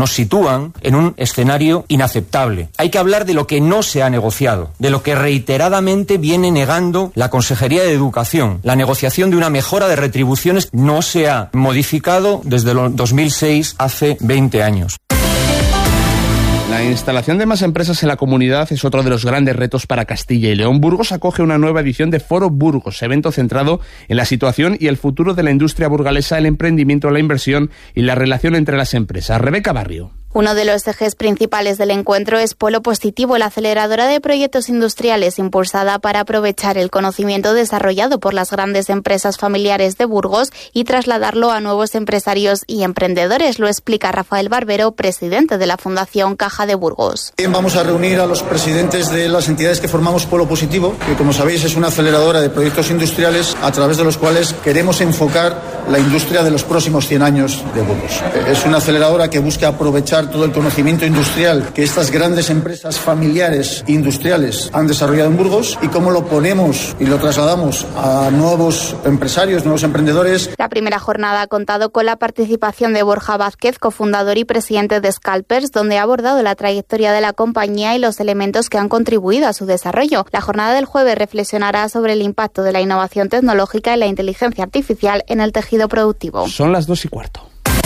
nos sitúan en un escenario inaceptable. Hay que hablar de lo que no se ha negociado, de lo que reiteradamente viene negando la Consejería de Educación. La negociación de una mejora de retribuciones no se ha modificado desde el 2006, hace 20 años. La instalación de más empresas en la comunidad es otro de los grandes retos para Castilla y León. Burgos acoge una nueva edición de Foro Burgos, evento centrado en la situación y el futuro de la industria burgalesa, el emprendimiento, la inversión y la relación entre las empresas. Rebeca Barrio. Uno de los ejes principales del encuentro es Polo Positivo, la aceleradora de proyectos industriales impulsada para aprovechar el conocimiento desarrollado por las grandes empresas familiares de Burgos y trasladarlo a nuevos empresarios y emprendedores. Lo explica Rafael Barbero, presidente de la Fundación Caja de Burgos. Vamos a reunir a los presidentes de las entidades que formamos Polo Positivo, que como sabéis es una aceleradora de proyectos industriales a través de los cuales queremos enfocar la industria de los próximos 100 años de Burgos. Es una aceleradora que busca aprovechar todo el conocimiento industrial que estas grandes empresas familiares industriales han desarrollado en Burgos y cómo lo ponemos y lo trasladamos a nuevos empresarios, nuevos emprendedores. La primera jornada ha contado con la participación de Borja Vázquez, cofundador y presidente de Scalpers, donde ha abordado la trayectoria de la compañía y los elementos que han contribuido a su desarrollo. La jornada del jueves reflexionará sobre el impacto de la innovación tecnológica y la inteligencia artificial en el tejido productivo. Son las 2:15.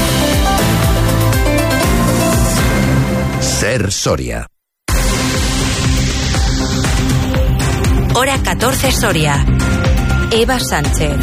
Ser Soria. Hora 14 Soria. Eva Sánchez.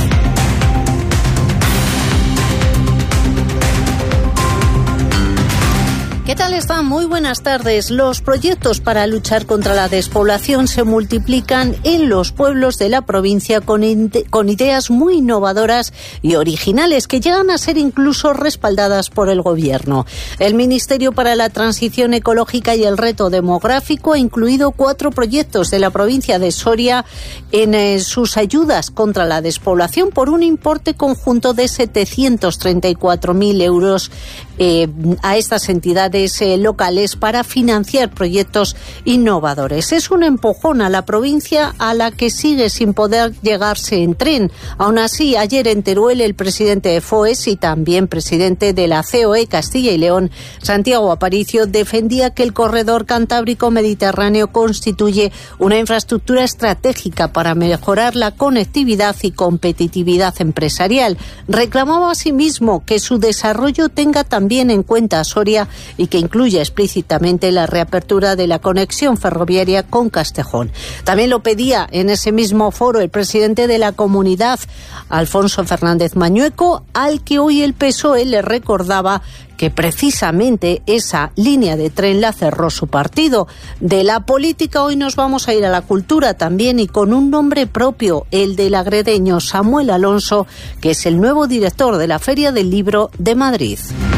¿Qué tal están? Muy buenas tardes. Los proyectos para luchar contra la despoblación se multiplican en los pueblos de la provincia con ideas muy innovadoras y originales que llegan a ser incluso respaldadas por el Gobierno. El Ministerio para la Transición Ecológica y el Reto Demográfico ha incluido 4 proyectos de la provincia de Soria en sus ayudas contra la despoblación por un importe conjunto de 734.000 euros a estas entidades locales para financiar proyectos innovadores. Es un empujón a la provincia a la que sigue sin poder llegarse en tren. Aún así, ayer en Teruel el presidente de FOES y también presidente de la COE Castilla y León, Santiago Aparicio, defendía que el corredor cantábrico mediterráneo constituye una infraestructura estratégica para mejorar la conectividad y competitividad empresarial. Reclamaba asimismo que su desarrollo tenga también en cuenta a Soria y que incluya explícitamente la reapertura de la conexión ferroviaria con Castejón. También lo pedía en ese mismo foro el presidente de la comunidad, Alfonso Fernández Mañueco, al que hoy el PSOE le recordaba que precisamente esa línea de tren la cerró su partido. De la política hoy nos vamos a ir a la cultura también y con un nombre propio, el del agredeño Samuel Alonso, que es el nuevo director de la Feria del Libro de Madrid.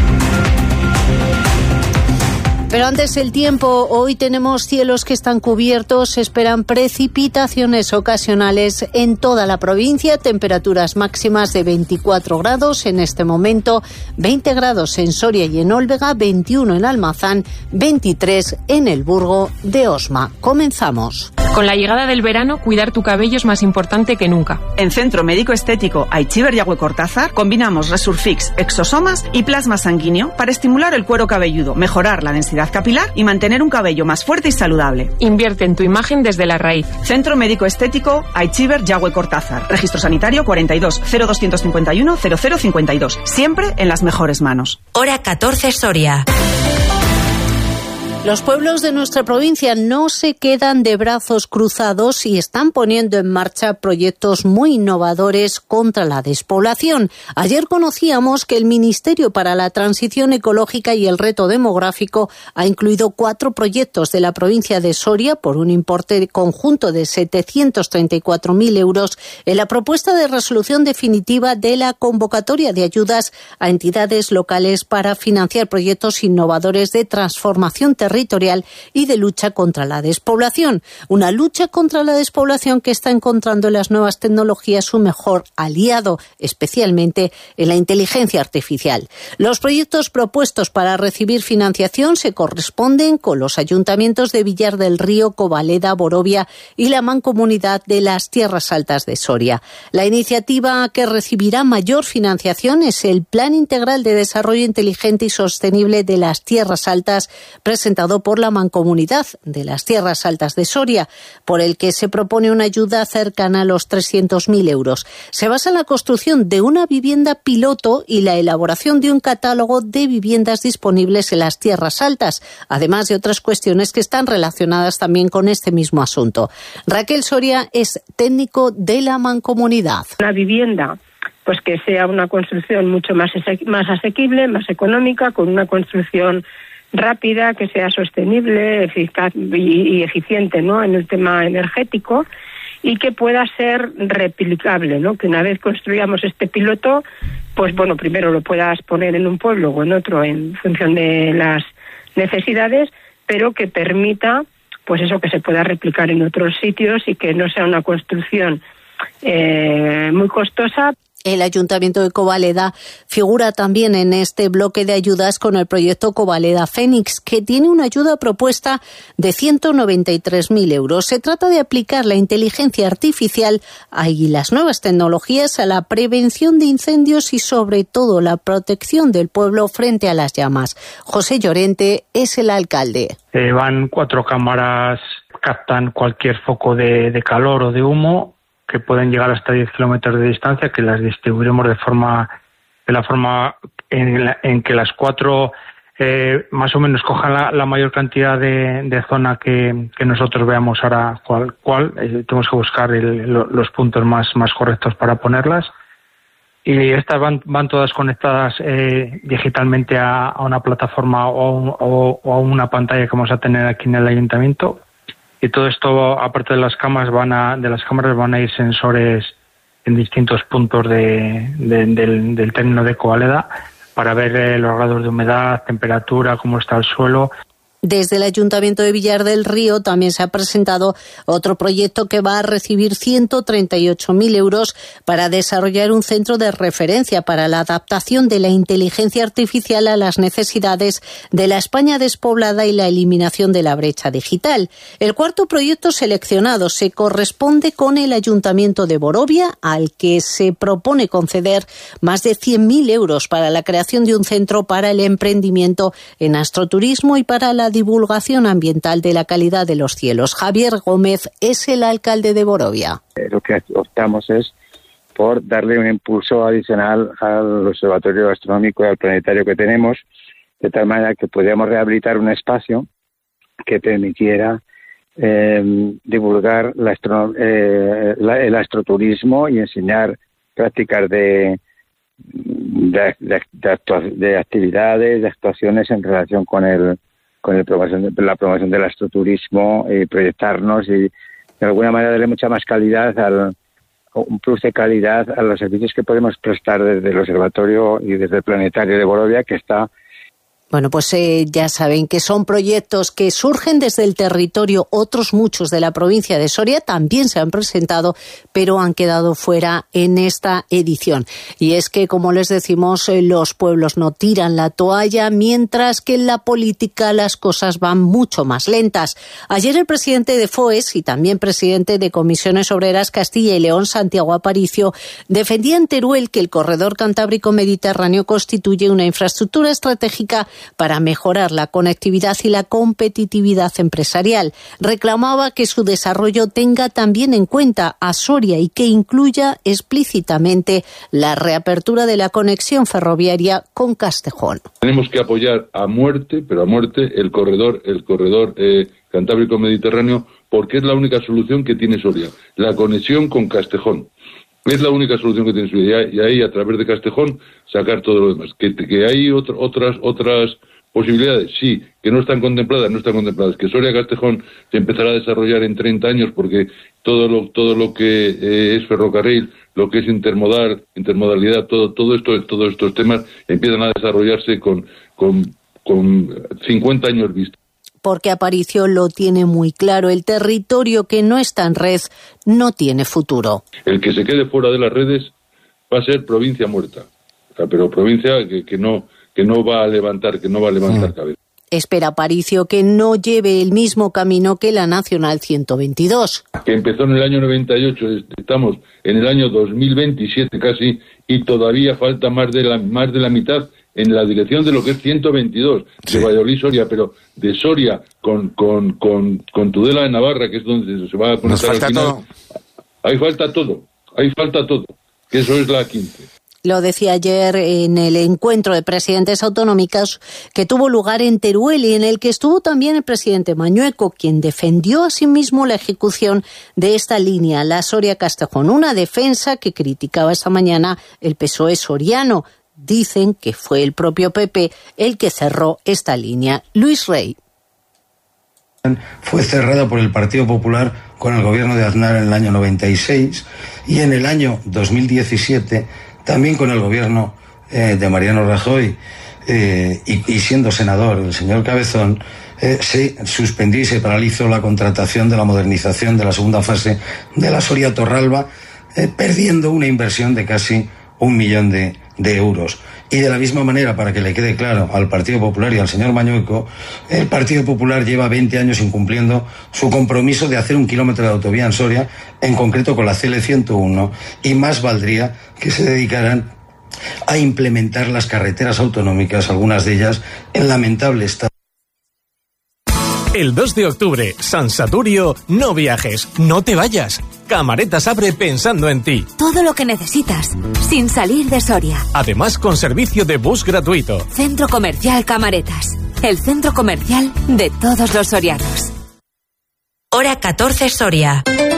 Pero antes el tiempo, hoy tenemos cielos que están cubiertos, se esperan precipitaciones ocasionales en toda la provincia, temperaturas máximas de 24 grados en este momento, 20 grados en Soria y en Ólvega, 21 en Almazán, 23 en el Burgo de Osma. Comenzamos. Con la llegada del verano, cuidar tu cabello es más importante que nunca. En Centro Médico Estético Aichiber Yagüe Cortázar combinamos Resurfix, exosomas y plasma sanguíneo para estimular el cuero cabelludo, mejorar la densidad capilar y mantener un cabello más fuerte y saludable. Invierte en tu imagen desde la raíz. Centro Médico Estético Aichiber Yagüe Cortázar. Registro sanitario 42 0251 0052. Siempre en las mejores manos. Hora 14 Soria. Los pueblos de nuestra provincia no se quedan de brazos cruzados y están poniendo en marcha proyectos muy innovadores contra la despoblación. Ayer conocíamos que el Ministerio para la Transición Ecológica y el Reto Demográfico ha incluido 4 proyectos de la provincia de Soria por un importe conjunto de 734.000 euros en la propuesta de resolución definitiva de la convocatoria de ayudas a entidades locales para financiar proyectos innovadores de transformación territorial territorial y de lucha contra la despoblación. Una lucha contra la despoblación que está encontrando en las nuevas tecnologías su mejor aliado, especialmente en la inteligencia artificial. Los proyectos propuestos para recibir financiación se corresponden con los ayuntamientos de Villar del Río, Covaleda, Borovia y la Mancomunidad de las Tierras Altas de Soria. La iniciativa que recibirá mayor financiación es el Plan Integral de Desarrollo Inteligente y Sostenible de las Tierras Altas, presentado por la Mancomunidad de las Tierras Altas de Soria, por el que se propone una ayuda cercana a los 300.000 euros. Se basa en la construcción de una vivienda piloto y la elaboración de un catálogo de viviendas disponibles en las Tierras Altas, además de otras cuestiones que están relacionadas también con este mismo asunto. Raquel Soria es técnico de la Mancomunidad. Una vivienda pues que sea una construcción mucho más asequible, más económica, con una construcción rápida, que sea sostenible, eficaz y eficiente, ¿no?, en el tema energético, y que pueda ser replicable, ¿no?, que una vez construyamos este piloto, pues bueno, primero lo puedas poner en un pueblo o en otro en función de las necesidades, pero que permita pues eso, que se pueda replicar en otros sitios y que no sea una construcción muy costosa. El Ayuntamiento de Covaleda figura también en este bloque de ayudas con el proyecto Covaleda Fénix, que tiene una ayuda propuesta de 193.000 euros. Se trata de aplicar la inteligencia artificial y las nuevas tecnologías a la prevención de incendios y, sobre todo, la protección del pueblo frente a las llamas. José Llorente es el alcalde. Van 4 cámaras, captan cualquier foco de calor o de humo, que pueden llegar hasta 10 kilómetros de distancia, que las distribuiremos de la forma en que las 4 más o menos cojan la mayor cantidad de zona que nosotros veamos ahora cuál. Tenemos que buscar los puntos más correctos para ponerlas. Y estas van todas conectadas digitalmente a una plataforma o a una pantalla que vamos a tener aquí en el ayuntamiento. Y todo esto, aparte de las cámaras, van a ir sensores en distintos puntos del término de Covaleda para ver los grados de humedad, temperatura, cómo está el suelo. Desde el Ayuntamiento de Villar del Río también se ha presentado otro proyecto que va a recibir 138.000 euros para desarrollar un centro de referencia para la adaptación de la inteligencia artificial a las necesidades de la España despoblada y la eliminación de la brecha digital. El cuarto proyecto seleccionado se corresponde con el Ayuntamiento de Borovia, al que se propone conceder más de 100.000 euros para la creación de un centro para el emprendimiento en astroturismo y para la divulgación ambiental de la calidad de los cielos. Javier Gómez es el alcalde de Borovia. Lo que optamos es por darle un impulso adicional al observatorio astronómico y al planetario que tenemos, de tal manera que podamos rehabilitar un espacio que permitiera divulgar el astroturismo y enseñar prácticas de actividades, de actuaciones en relación con la promoción del astroturismo y proyectarnos y de alguna manera darle mucha más calidad, un plus de calidad a los servicios que podemos prestar desde el observatorio y desde el planetario de Borovia, que está. Bueno, pues ya saben que son proyectos que surgen desde el territorio. Otros muchos de la provincia de Soria también se han presentado, pero han quedado fuera en esta edición. Y es que, como les decimos, los pueblos no tiran la toalla, mientras que en la política las cosas van mucho más lentas. Ayer el presidente de FOES y también presidente de Comisiones Obreras Castilla y León, Santiago Aparicio, defendía en Teruel que el corredor cantábrico mediterráneo constituye una infraestructura estratégica para mejorar la conectividad y la competitividad empresarial. Reclamaba que su desarrollo tenga también en cuenta a Soria y que incluya explícitamente la reapertura de la conexión ferroviaria con Castejón. Tenemos que apoyar a muerte el corredor cantábrico mediterráneo, porque es la única solución que tiene Soria, la conexión con Castejón. Es la única solución que tiene Soria, y ahí, a través de Castejón, sacar todo lo demás. Que hay otras posibilidades, sí, que no están contempladas. Que Soria-Castejón se empezará a desarrollar en 30 años, porque todo lo que es ferrocarril, lo que es intermodalidad, todos estos temas empiezan a desarrollarse con 50 años vista. porque Aparicio lo tiene muy claro. El territorio que no está en red no tiene futuro. El que se quede fuera de las redes va a ser provincia muerta. O sea, pero provincia que no va a levantar cabeza. Espera Aparicio que no lleve el mismo camino que la Nacional 122. Que empezó en el año 98, estamos en el año 2027 casi, y todavía falta más de la mitad en la dirección de lo que es 122, sí, de Valladolid-Soria, pero de Soria con Tudela de Navarra, que es donde se va a conectar al final. Todo. Ahí falta todo, que eso es la 15. Lo decía ayer en el encuentro de presidentes autonómicos que tuvo lugar en Teruel y en el que estuvo también el presidente Mañueco, quien defendió asimismo la ejecución de esta línea, la Soria-Castejón, una defensa que criticaba esta mañana el PSOE soriano. Dicen que fue el propio PP el que cerró esta línea. Luis Rey. Fue cerrada por el Partido Popular con el gobierno de Aznar en el año 96 y en el año 2017 también con el gobierno de Mariano Rajoy y siendo senador el señor Cabezón, se suspendió y se paralizó la contratación de la modernización de la segunda fase de la Soria-Torralba, perdiendo una inversión de casi 1 millón de euros. Y de la misma manera, para que le quede claro al Partido Popular y al señor Mañueco, el Partido Popular lleva 20 años incumpliendo su compromiso de hacer 1 kilómetro de autovía en Soria, en concreto con la CL101, y más valdría que se dedicaran a implementar las carreteras autonómicas, algunas de ellas en lamentable estado. El 2 de octubre, San Saturio, no viajes, no te vayas. Camaretas abre pensando en ti. Todo lo que necesitas, sin salir de Soria. Además, con servicio de bus gratuito. Centro Comercial Camaretas, el centro comercial de todos los sorianos. Hora 14 Soria.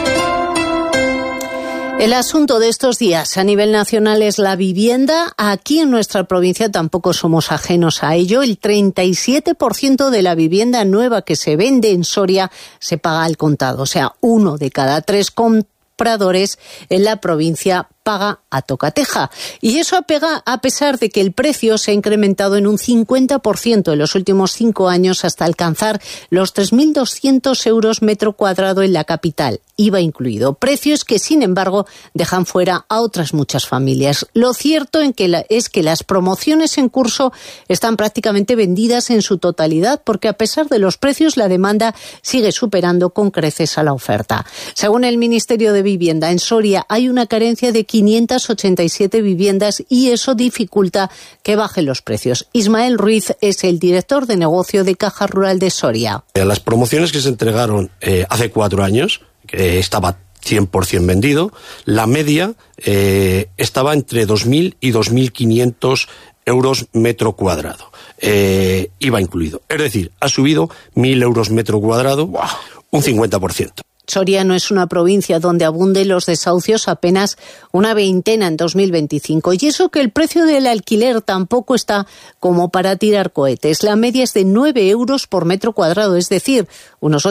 El asunto de estos días a nivel nacional es la vivienda. Aquí en nuestra provincia tampoco somos ajenos a ello. El 37% de la vivienda nueva que se vende en Soria se paga al contado. O sea, 1 de cada 3 compradores en la provincia paga a tocateja. Y eso a pesar de que el precio se ha incrementado en un 50% en los últimos 5 años hasta alcanzar los 3.200 euros metro cuadrado en la capital, IVA incluido. Precios que, sin embargo, dejan fuera a otras muchas familias. Lo cierto es que las promociones en curso están prácticamente vendidas en su totalidad porque, a pesar de los precios, la demanda sigue superando con creces a la oferta. Según el Ministerio de Vivienda, en Soria hay una carencia de 587 viviendas y eso dificulta que bajen los precios. Ismael Ruiz es el director de negocio de Caja Rural de Soria. Las promociones que se entregaron hace 4 años, que estaba 100% vendido, la media estaba entre 2.000 y 2.500 euros metro cuadrado, IVA incluido. Es decir, ha subido 1.000 euros metro cuadrado, un 50%. Soria no es una provincia donde abunden los desahucios, apenas una veintena en 2025. Y eso que el precio del alquiler tampoco está como para tirar cohetes. La media es de 9 euros por metro cuadrado, es decir, unos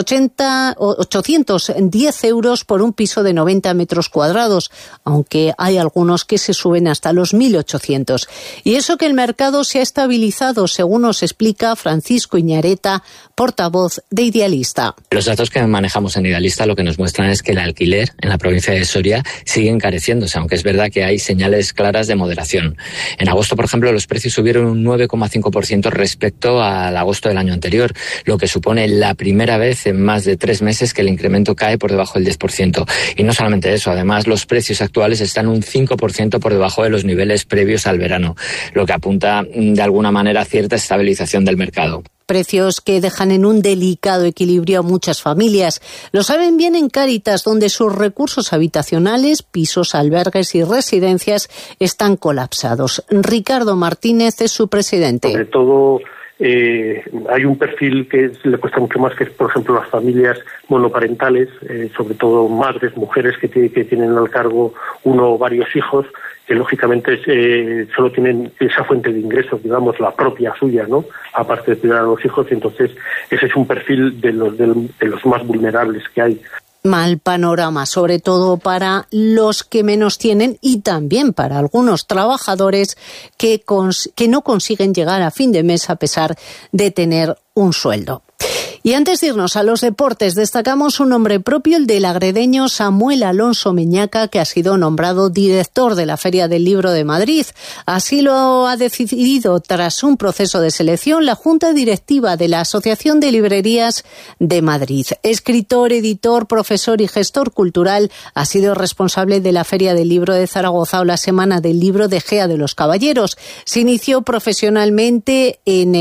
810 euros por un piso de 90 metros cuadrados, aunque hay algunos que se suben hasta los 1.800. Y eso que el mercado se ha estabilizado, según nos explica Francisco Iñareta, portavoz de Idealista. Los datos que manejamos en Idealista lo que nos muestran es que el alquiler en la provincia de Soria sigue encareciéndose, aunque es verdad que hay señales claras de moderación. En agosto, por ejemplo, los precios subieron un 9,5% respecto al agosto del año anterior, lo que supone la primera vez en más de 3 meses que el incremento cae por debajo del 10%. Y no solamente eso, además los precios actuales están un 5% por debajo de los niveles previos al verano, lo que apunta de alguna manera a cierta estabilización del mercado. Precios que dejan en un delicado equilibrio a muchas familias. Lo saben bien en Cáritas, donde sus recursos habitacionales, pisos, albergues y residencias están colapsados. Ricardo Martínez es su presidente. Sobre todo hay un perfil que le cuesta mucho más, que es, por ejemplo, las familias monoparentales, sobre todo madres, mujeres que tienen al cargo uno o varios hijos, que lógicamente solo tienen esa fuente de ingresos, digamos, la propia suya, ¿no? Aparte de cuidar a los hijos, y entonces ese es un perfil de los más vulnerables que hay. Mal panorama, sobre todo para los que menos tienen y también para algunos trabajadores que no consiguen llegar a fin de mes a pesar de tener un sueldo. Y antes de irnos a los deportes, destacamos un nombre propio, el del agredeño Samuel Alonso Meñaca, que ha sido nombrado director de la Feria del Libro de Madrid. Así lo ha decidido tras un proceso de selección la Junta Directiva de la Asociación de Librerías de Madrid. Escritor, editor, profesor y gestor cultural, ha sido responsable de la Feria del Libro de Zaragoza o la Semana del Libro de Gea de los Caballeros. Se inició profesionalmente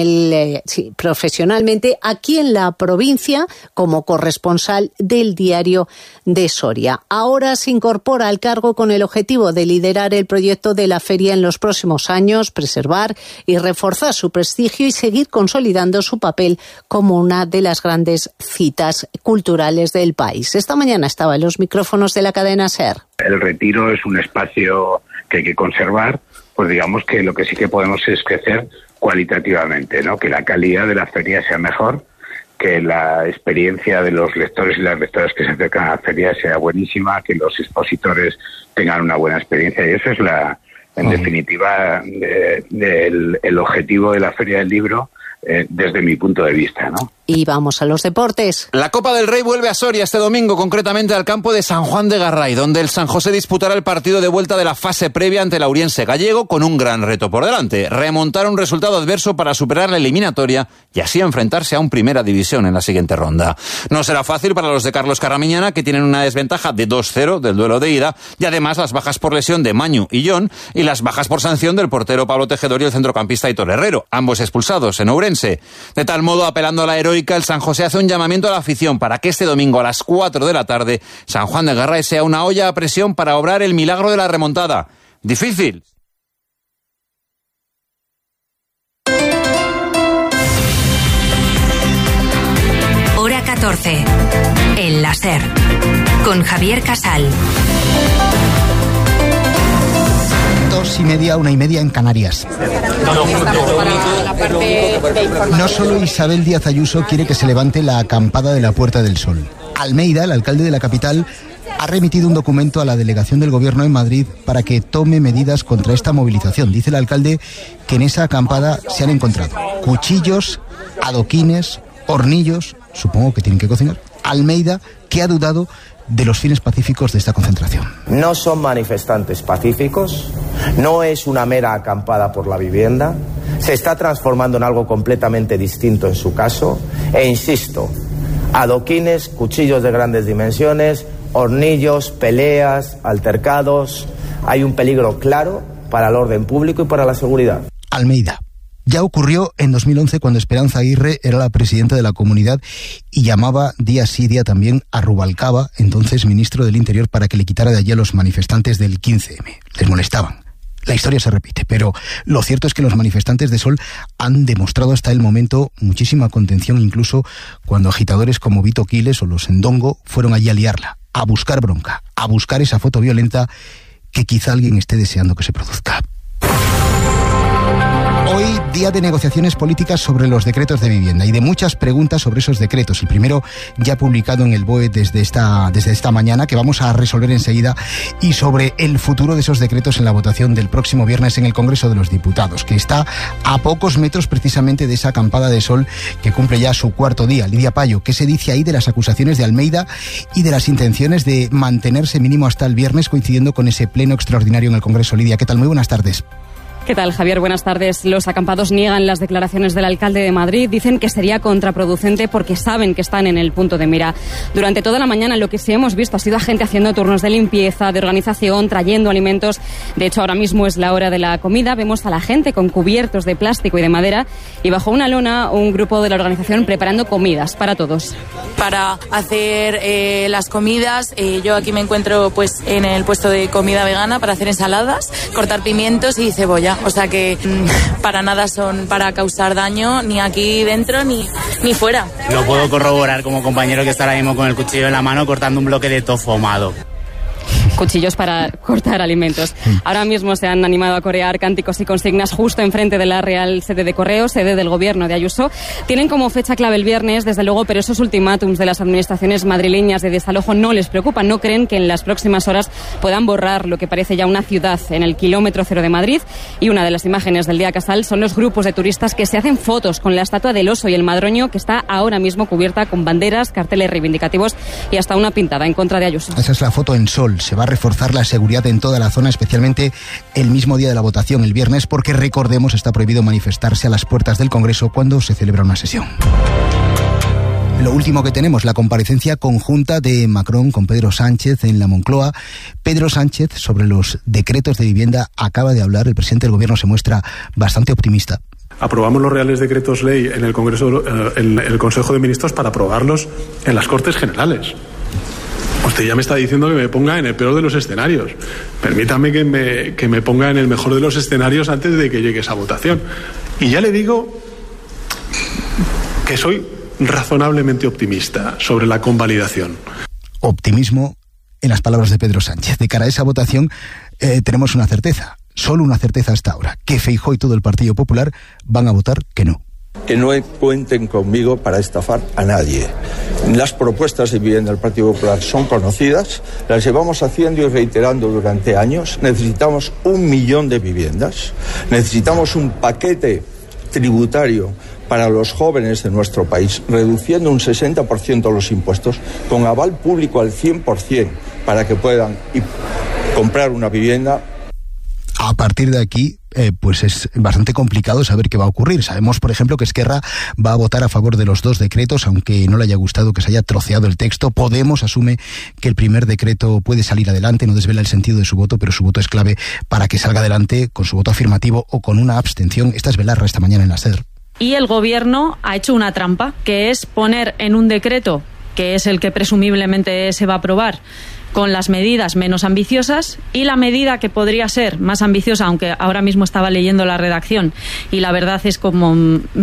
aquí en la provincia como corresponsal del Diario de Soria. Ahora se incorpora al cargo con el objetivo de liderar el proyecto de la feria en los próximos años, preservar y reforzar su prestigio y seguir consolidando su papel como una de las grandes citas culturales del país. Esta mañana estaba en los micrófonos de la cadena SER. El retiro es un espacio que hay que conservar, pues digamos que lo que sí que podemos es crecer cualitativamente, ¿no? Que la calidad de la feria sea mejor, que la experiencia de los lectores y las lectoras que se acercan a la feria sea buenísima, que los expositores tengan una buena experiencia, y eso es en definitiva, el objetivo de la Feria del Libro desde mi punto de vista, ¿no? Y vamos a los deportes. La Copa del Rey vuelve a Soria este domingo, concretamente al campo de San Juan de Garray, donde el San José disputará el partido de vuelta de la fase previa ante el Auriense gallego, con un gran reto por delante: remontar un resultado adverso para superar la eliminatoria y así enfrentarse a un Primera División en la siguiente ronda. No será fácil para los de Carlos Carramiñana, que tienen una desventaja de 2-0 del duelo de ida, y además las bajas por lesión de Mañu y John, y las bajas por sanción del portero Pablo Tejedor y el centrocampista Hitor Herrero, ambos expulsados en Ourense. De tal modo, apelando a la heroica, el San José hace un llamamiento a la afición para que este domingo a las 4 de la tarde San Juan de Garray sea una olla a presión para obrar el milagro de la remontada. ¿Difícil? Hora 14. El láser. Con Javier Casal. 2:30, 1:30 en Canarias. No solo Isabel Díaz Ayuso quiere que se levante la acampada de la Puerta del Sol. Almeida, el alcalde de la capital, ha remitido un documento a la delegación del Gobierno en Madrid para que tome medidas contra esta movilización. Dice el alcalde que en esa acampada se han encontrado cuchillos, adoquines, hornillos, supongo que tienen que cocinar. Almeida, que ha dudado de los fines pacíficos de esta concentración. No son manifestantes pacíficos, no es una mera acampada por la vivienda, se está transformando en algo completamente distinto en su caso, e insisto, adoquines, cuchillos de grandes dimensiones, hornillos, peleas, altercados, hay un peligro claro para el orden público y para la seguridad. Almeida. Ya ocurrió en 2011 cuando Esperanza Aguirre era la presidenta de la comunidad y llamaba día sí día también a Rubalcaba, entonces ministro del Interior, para que le quitara de allí a los manifestantes del 15M. Les molestaban. La historia se repite, pero lo cierto es que los manifestantes de Sol han demostrado hasta el momento muchísima contención, incluso cuando agitadores como Vito Quiles o los Endongo fueron allí a liarla, a buscar bronca, a buscar esa foto violenta que quizá alguien esté deseando que se produzca. Hoy, día de negociaciones políticas sobre los decretos de vivienda y de muchas preguntas sobre esos decretos. El primero ya publicado en el BOE desde esta mañana, que vamos a resolver enseguida, y sobre el futuro de esos decretos en la votación del próximo viernes en el Congreso de los Diputados, que está a pocos metros precisamente de esa acampada de Sol que cumple ya su cuarto día. Lidia Payo, ¿qué se dice ahí de las acusaciones de Almeida y de las intenciones de mantenerse mínimo hasta el viernes, coincidiendo con ese pleno extraordinario en el Congreso? Lidia, ¿qué tal? Muy buenas tardes. ¿Qué tal, Javier? Buenas tardes. Los acampados niegan las declaraciones del alcalde de Madrid. Dicen que sería contraproducente porque saben que están en el punto de mira. Durante toda la mañana lo que sí hemos visto ha sido a gente haciendo turnos de limpieza, de organización, trayendo alimentos. De hecho, ahora mismo es la hora de la comida. Vemos a la gente con cubiertos de plástico y de madera y bajo una lona un grupo de la organización preparando comidas para todos. Para hacer las comidas, yo aquí me encuentro pues en el puesto de comida vegana para hacer ensaladas, cortar pimientos y cebolla. O sea que para nada son para causar daño, ni aquí dentro ni fuera. Lo puedo corroborar como compañero que está ahora mismo con el cuchillo en la mano cortando un bloque de tofu ahumado. cuchillos para cortar alimentos. Ahora mismo se han animado a corear cánticos y consignas justo enfrente de la Real Sede de Correos, sede del gobierno de Ayuso. Tienen como fecha clave el viernes, desde luego, pero esos ultimátums de las administraciones madrileñas de desalojo no les preocupan. No creen que en las próximas horas puedan borrar lo que parece ya una ciudad en el kilómetro cero de Madrid. Y una de las imágenes del día, Casal, son los grupos de turistas que se hacen fotos con la estatua del oso y el madroño, que está ahora mismo cubierta con banderas, carteles reivindicativos y hasta una pintada en contra de Ayuso. Esa es la foto en Sol. Se va a reforzar la seguridad en toda la zona, especialmente el mismo día de la votación, el viernes, porque recordemos, está prohibido manifestarse a las puertas del Congreso cuando se celebra una sesión. Lo último que tenemos, la comparecencia conjunta de Macron con Pedro Sánchez en la Moncloa. Pedro Sánchez, sobre los decretos de vivienda, acaba de hablar. El presidente del Gobierno se muestra bastante optimista. Aprobamos los reales decretos ley en el Congreso, en el Consejo de Ministros, para aprobarlos en las Cortes Generales. Usted ya me está diciendo que me ponga en el peor de los escenarios. Permítame que me ponga en el mejor de los escenarios antes de que llegue esa votación. Y ya le digo que soy razonablemente optimista sobre la convalidación. Optimismo en las palabras de Pedro Sánchez. De cara a esa votación tenemos una certeza, solo una certeza hasta ahora, que Feijóo y todo el Partido Popular van a votar que no. Que no cuenten conmigo para estafar a nadie. Las propuestas de vivienda del Partido Popular son conocidas, las llevamos haciendo y reiterando durante años. Necesitamos 1 millón de viviendas, necesitamos un paquete tributario para los jóvenes de nuestro país, reduciendo un 60% los impuestos, con aval público al 100% para que puedan comprar una vivienda. A partir de aquí, pues es bastante complicado saber qué va a ocurrir. Sabemos, por ejemplo, que Esquerra va a votar a favor de los 2 decretos, aunque no le haya gustado que se haya troceado el texto. Podemos asume que el primer decreto puede salir adelante, no desvela el sentido de su voto, pero su voto es clave para que salga adelante con su voto afirmativo o con una abstención. Esta es Belarra esta mañana en la SER. Y el Gobierno ha hecho una trampa, que es poner en un decreto, que es el que presumiblemente se va a aprobar, con las medidas menos ambiciosas, y la medida que podría ser más ambiciosa, aunque ahora mismo estaba leyendo la redacción y la verdad es como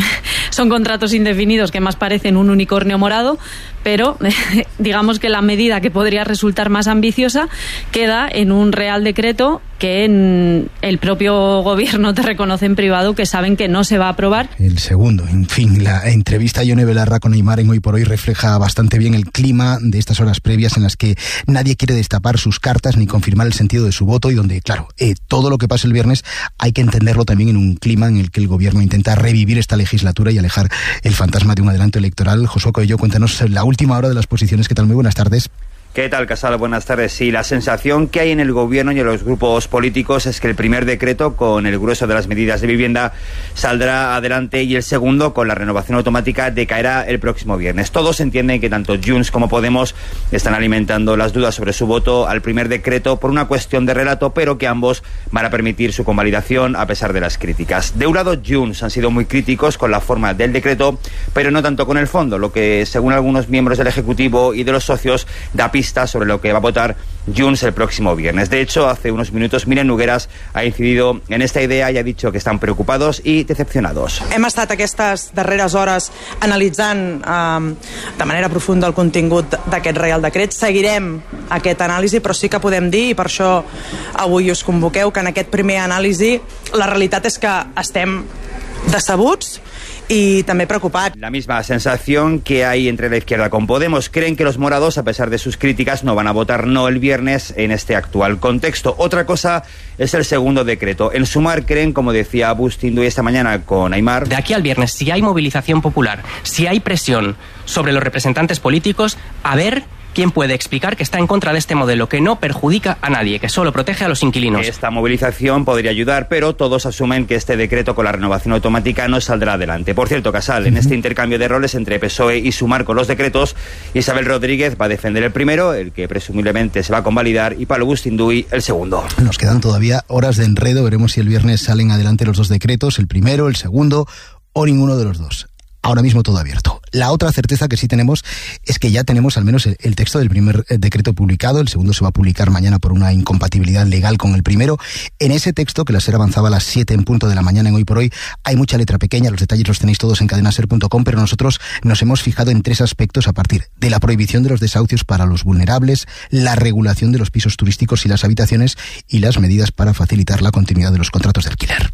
son contratos indefinidos que más parecen un unicornio morado, pero digamos que la medida que podría resultar más ambiciosa queda en un real decreto que en el propio Gobierno te reconoce en privado que saben que no se va a aprobar. El segundo, en fin, la entrevista a Ione Belarra con Aimar en Hoy por Hoy refleja bastante bien el clima de estas horas previas en las que nadie quiere destapar sus cartas ni confirmar el sentido de su voto, y donde, claro, todo lo que pase el viernes hay que entenderlo también en un clima en el que el Gobierno intenta revivir esta legislatura y alejar el fantasma de un adelanto electoral. Josué Coello, cuéntanos la última hora de las posiciones. ¿Qué tal? Muy buenas tardes. ¿Qué tal, Casal? Buenas tardes. Sí, la sensación que hay en el Gobierno y en los grupos políticos es que el primer decreto, con el grueso de las medidas de vivienda, saldrá adelante, y el segundo, con la renovación automática, decaerá el próximo viernes. Todos entienden que tanto Junts como Podemos están alimentando las dudas sobre su voto al primer decreto por una cuestión de relato, pero que ambos van a permitir su convalidación a pesar de las críticas. De un lado, Junts han sido muy críticos con la forma del decreto, pero no tanto con el fondo, lo que, según algunos miembros del Ejecutivo y de los socios, da pista sobre lo que va a votar Junts el próximo viernes. De hecho, hace unos minutos Míriam Nogueras ha incidido en esta idea y ha dicho que están preocupados y decepcionados. Hem estat aquestes darreres hores analitzant de manera profunda el contingut d'aquest Reial Decret. Seguirem aquest anàlisi, però sí que podem dir, i per això avui us convoqueu, que en aquest primer anàlisi la realitat és que estem decebuts y también preocupar. La misma sensación que hay entre la izquierda con Podemos. Creen que los morados, a pesar de sus críticas, no van a votar no el viernes en este actual contexto. Otra cosa es el segundo decreto. En Sumar creen, como decía Bustinduy esta mañana con Aimar, de aquí al viernes, si hay movilización popular, si hay presión sobre los representantes políticos, a ver ¿quién puede explicar que está en contra de este modelo que no perjudica a nadie, que solo protege a los inquilinos? Esta movilización podría ayudar, pero todos asumen que este decreto con la renovación automática no saldrá adelante. Por cierto, Casal, en este intercambio de roles entre PSOE y Sumar con los decretos, Isabel Rodríguez va a defender el primero, el que presumiblemente se va a convalidar, y Pablo Bustinduy el segundo. Nos quedan todavía horas de enredo. Veremos si el viernes salen adelante los 2 decretos, el primero, el segundo o ninguno de los 2. ahora mismo todo abierto. La otra certeza que sí tenemos es que ya tenemos al menos el texto del primer decreto publicado. El segundo se va a publicar mañana por una incompatibilidad legal con el primero. En ese texto, que la SER avanzaba a las 7 en punto de la mañana en Hoy por Hoy, hay mucha letra pequeña, los detalles los tenéis todos en cadenaser.com, pero nosotros nos hemos fijado en 3 aspectos a partir de la prohibición de los desahucios para los vulnerables, la regulación de los pisos turísticos y las habitaciones y las medidas para facilitar la continuidad de los contratos de alquiler.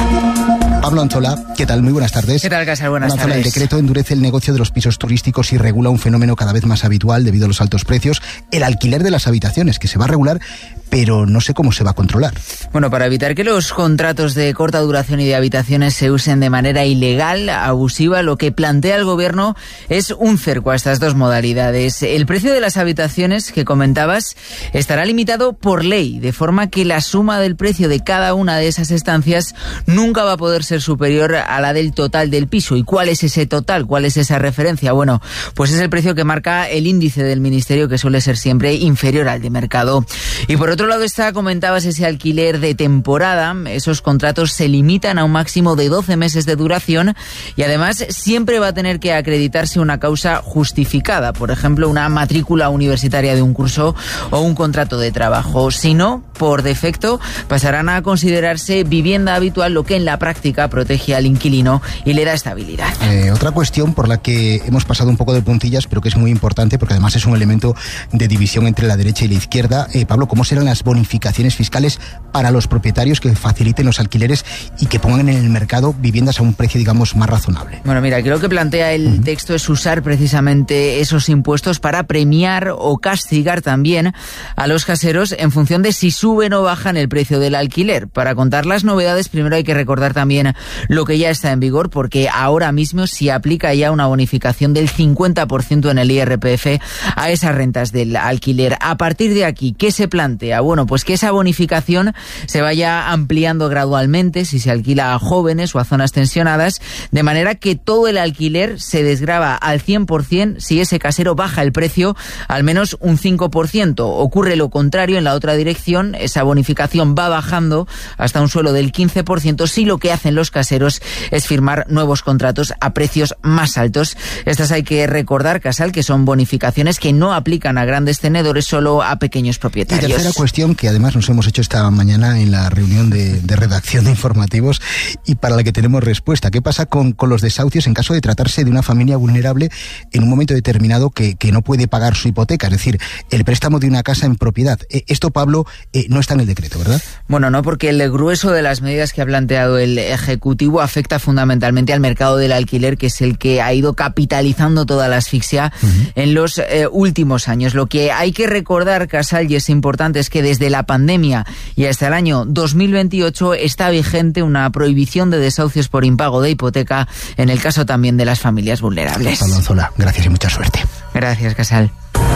Pablo Anzola, ¿qué tal? Muy buenas tardes. ¿Qué tal, Casal? Buenas Anzola, tardes. El decreto endurece el negocio de los pisos turísticos y regula un fenómeno cada vez más habitual debido a los altos precios, el alquiler de las habitaciones, que se va a regular, pero no sé cómo se va a controlar. Bueno, para evitar que los contratos de corta duración y de habitaciones se usen de manera ilegal, abusiva, lo que plantea el Gobierno es un cerco a estas dos modalidades. El precio de las habitaciones que comentabas estará limitado por ley, de forma que la suma del precio de cada una de esas estancias nunca va a poder ser superior a la del total del piso. ¿Y cuál es ese total? ¿Cuál es esa referencia? Bueno, pues es el precio que marca el índice del Ministerio, que suele ser siempre inferior al de mercado. Y por otro lado comentabas ese alquiler de temporada. Esos contratos se limitan a un máximo de 12 meses de duración y además siempre va a tener que acreditarse una causa justificada, por ejemplo, una matrícula universitaria de un curso o un contrato de trabajo. Si no, por defecto, pasarán a considerarse vivienda habitual, lo que en la práctica protege al inquilino y le da estabilidad. Otra cuestión por la que hemos pasado un poco de puntillas, pero que es muy importante porque además es un elemento de división entre la derecha y la izquierda. Pablo, ¿cómo serán las bonificaciones fiscales para los propietarios que faciliten los alquileres y que pongan en el mercado viviendas a un precio, digamos, más razonable? Bueno, mira, aquí lo que plantea el texto es usar precisamente esos impuestos para premiar o castigar también a los caseros en función de si suben o bajan el precio del alquiler. Para contar las novedades, primero hay que recordar también lo que ya está en vigor, porque ahora mismo se aplica ya una bonificación del 50% en el IRPF a esas rentas del alquiler. A partir de aquí, ¿qué se plantea? Bueno, pues que esa bonificación se vaya ampliando gradualmente si se alquila a jóvenes o a zonas tensionadas, de manera que todo el alquiler se desgrava al 100% si ese casero baja el precio al menos un 5%. Ocurre lo contrario en la otra dirección, esa bonificación va bajando hasta un suelo del 15% si lo que hacen los caseros es firmar nuevos contratos a precios más altos. Estas hay que recordar, Casal, que son bonificaciones que no aplican a grandes tenedores, solo a pequeños propietarios. Y tercera cuestión que además nos hemos hecho esta mañana en la reunión de redacción de informativos y para la que tenemos respuesta. ¿Qué pasa con los desahucios en caso de tratarse de una familia vulnerable en un momento determinado que no puede pagar su hipoteca? Es decir, el préstamo de una casa en propiedad. Esto, Pablo, no está en el decreto, ¿verdad? Bueno, no, porque el grueso de las medidas que ha planteado el Ejecutivo afecta fundamentalmente al mercado del alquiler, que es el que ha ido capitalizando toda la asfixia en los últimos años. Lo que hay que recordar, Casal, y es importante, es que desde la pandemia y hasta el año 2028 está vigente una prohibición de desahucios por impago de hipoteca en el caso también de las familias vulnerables. Pablo Anzola, gracias y mucha suerte. Gracias, Casal.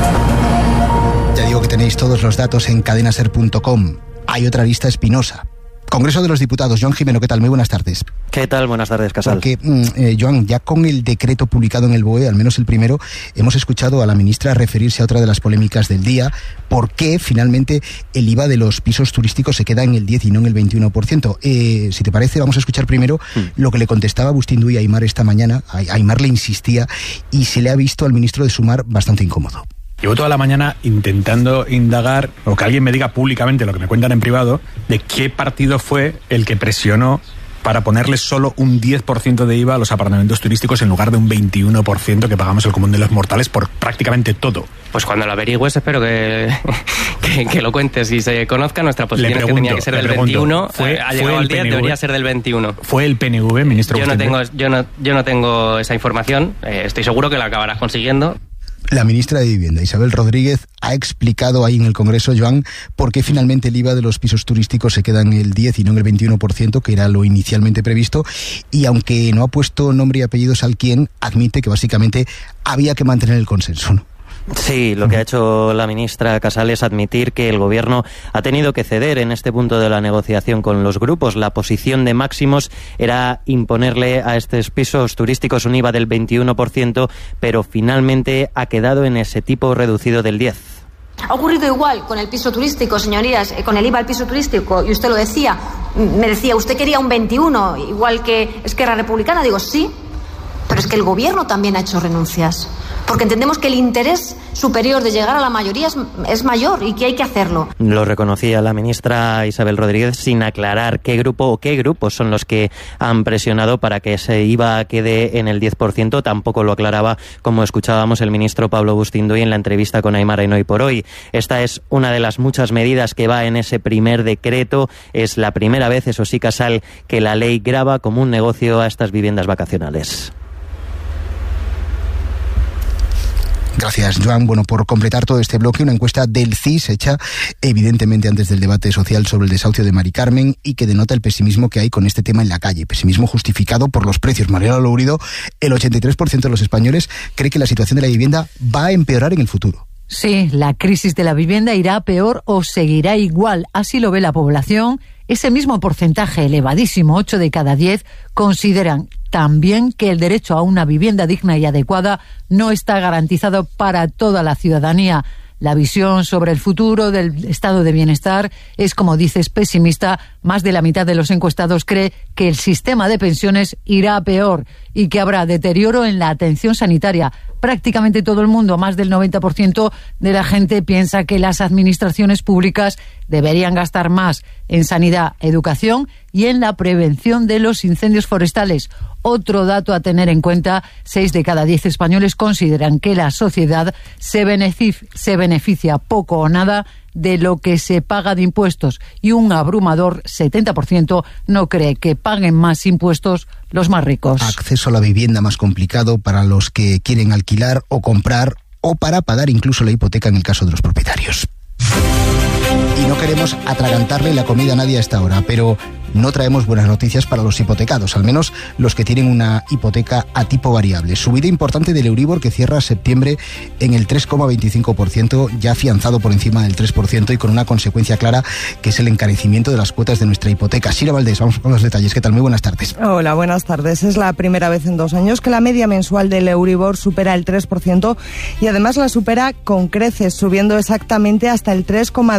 Ya digo que tenéis todos los datos en cadenaser.com. Hay otra lista espinosa. Congreso de los Diputados. Joan Jimeno, ¿qué tal? Muy buenas tardes. ¿Qué tal? Buenas tardes, Casal. Porque, Joan, ya con el decreto publicado en el BOE, al menos el primero, hemos escuchado a la ministra referirse a otra de las polémicas del día. ¿Por qué finalmente el IVA de los pisos turísticos se queda en el 10 y no en el 21%? Si te parece, vamos a escuchar primero lo que le contestaba Agustín Duy a Aimar esta mañana. Aimar le insistía y se le ha visto al ministro de Sumar bastante incómodo. Llevo toda la mañana intentando indagar, o que alguien me diga públicamente lo que me cuentan en privado, de qué partido fue el que presionó para ponerle solo un 10% de IVA a los apartamentos turísticos en lugar de un 21% que pagamos el común de los mortales por prácticamente todo. Pues cuando lo averigües espero que lo cuentes y se conozca. Nuestra posición es que tenía que ser del 21, ha llegado el día, debería ser del 21. ¿Fue el PNV, ministro? Yo no tengo esa información, estoy seguro que la acabarás consiguiendo. La ministra de Vivienda, Isabel Rodríguez, ha explicado ahí en el Congreso, Joan, por qué finalmente el IVA de los pisos turísticos se queda en el 10 y no en el 21%, que era lo inicialmente previsto, y aunque no ha puesto nombre y apellidos al quién, admite que básicamente había que mantener el consenso, ¿no? Sí, lo que ha hecho la ministra Casal es admitir que el Gobierno ha tenido que ceder en este punto de la negociación con los grupos. La posición de Máximos era imponerle a estos pisos turísticos un IVA del 21%, pero finalmente ha quedado en ese tipo reducido del 10%. Ha ocurrido igual con el piso turístico, señorías, con el IVA al piso turístico, y usted lo decía, me decía, usted quería un 21, igual que Esquerra Republicana. Digo, sí, Pero es que el Gobierno también ha hecho renuncias, porque entendemos que el interés superior de llegar a la mayoría es mayor y que hay que hacerlo. Lo reconocía la ministra Isabel Rodríguez sin aclarar qué grupo o qué grupos son los que han presionado para que ese IVA quede en el 10%. Tampoco lo aclaraba, como escuchábamos, el ministro Pablo Bustindoy en la entrevista con Aymara en Hoy por Hoy. Esta es una de las muchas medidas que va en ese primer decreto. Es la primera vez, eso sí, Casal, que la ley grava como un negocio a estas viviendas vacacionales. Gracias, Joan. Bueno, por completar todo este bloque, una encuesta del CIS hecha evidentemente antes del debate social sobre el desahucio de Mari Carmen y que denota el pesimismo que hay con este tema en la calle. Pesimismo justificado por los precios. Mariano Lourido, el 83% de los españoles cree que la situación de la vivienda va a empeorar en el futuro. Sí, la crisis de la vivienda irá a peor o seguirá igual. Así lo ve la población. Ese mismo porcentaje elevadísimo, 8 de cada 10, consideran también que el derecho a una vivienda digna y adecuada no está garantizado para toda la ciudadanía. La visión sobre el futuro del estado de bienestar es, como dices, pesimista. Más de la mitad de los encuestados cree que el sistema de pensiones irá a peor y que habrá deterioro en la atención sanitaria. Prácticamente todo el mundo, más del 90% de la gente, piensa que las administraciones públicas deberían gastar más en sanidad, educación y en la prevención de los incendios forestales. Otro dato a tener en cuenta, 6 de cada 10 españoles consideran que la sociedad se beneficia poco o nada de lo que se paga de impuestos y un abrumador 70% no cree que paguen más impuestos los más ricos. Acceso a la vivienda más complicado para los que quieren alquilar o comprar o para pagar incluso la hipoteca en el caso de los propietarios. Y no queremos atragantarle la comida a nadie a esta hora, pero no traemos buenas noticias para los hipotecados, al menos los que tienen una hipoteca a tipo variable. Subida importante del Euribor que cierra septiembre en el 3,25%, ya afianzado por encima del 3% y con una consecuencia clara que es el encarecimiento de las cuotas de nuestra hipoteca. Sira Valdés, vamos con los detalles. ¿Qué tal? Muy buenas tardes. Hola, buenas tardes. Es la primera vez en 2 años que la media mensual del Euribor supera el 3% y además la supera con creces, subiendo exactamente hasta el